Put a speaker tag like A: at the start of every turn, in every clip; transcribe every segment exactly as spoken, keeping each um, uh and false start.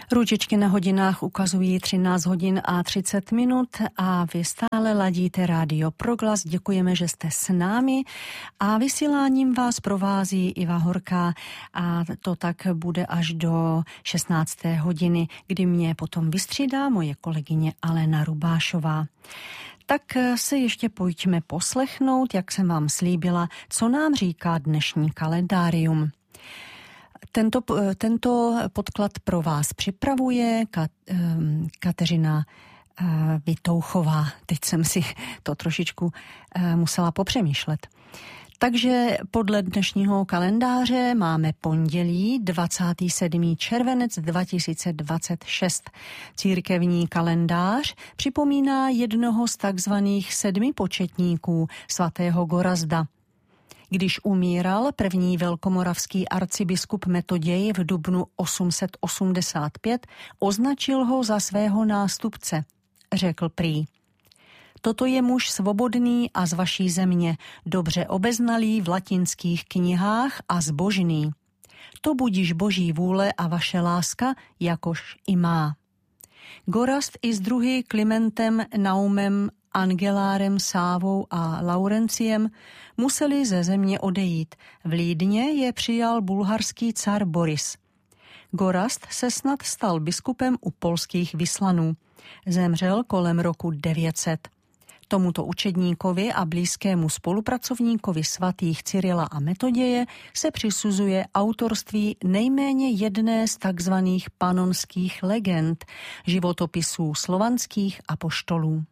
A: Ručičky na hodinách ukazují třináct hodin a třicet minut a vy stále ladíte Rádio Proglas. Děkujeme, že jste s námi a vysíláním vás provází Iva Horká a to tak bude až do šestnácté hodiny, kdy mě potom vystřídá moje kolegyně Alena Rubášová. Tak se ještě pojďme poslechnout, jak jsem vám slíbila, co nám říká dnešní kalendárium. Tento, tento podklad pro vás připravuje Kat, Kateřina Vitouchová. Teď jsem si to trošičku musela popřemýšlet. Takže podle dnešního kalendáře máme pondělí dvacátého sedmého červenec dva tisíce dvacet šest. Církevní kalendář připomíná jednoho z takzvaných sedmi početníků svatého Gorazda. Když umíral první velkomoravský arcibiskup Metoděj v dubnu osm set osmdesát pět, označil ho za svého nástupce. Řekl prý: Toto je muž svobodný a z vaší země, dobře obeznalý v latinských knihách a zbožný. To budiž boží vůle a vaše láska, jakož i má. Gorazd i s druhy Klimentem, Naumem, Angelárem, Sávou a Laurenciem museli ze země odejít. V Lídně je přijal bulharský car Boris. Gorazd se snad stal biskupem u polských vyslanů. Zemřel kolem roku devět set. Tomuto učedníkovi a blízkému spolupracovníkovi svatých Cyrila a Metoděje se přisuzuje autorství nejméně jedné z takzvaných panonských legend, životopisů slovanských apoštolů.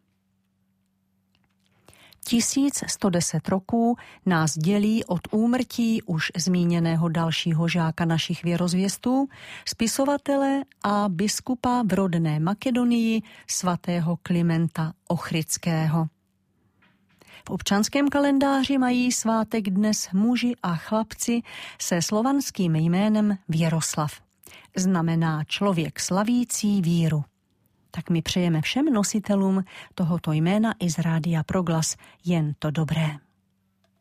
A: tisíc sto deset roků nás dělí od úmrtí už zmíněného dalšího žáka našich věrozvěstů, spisovatele a biskupa v rodné Makedonii svatého Klimenta Ochridského. V občanském kalendáři mají svátek dnes muži a chlapci se slovanským jménem Věroslav. Znamená člověk slavící víru. Tak my přejeme všem nositelům tohoto jména i z Rádia Proglas jen to dobré.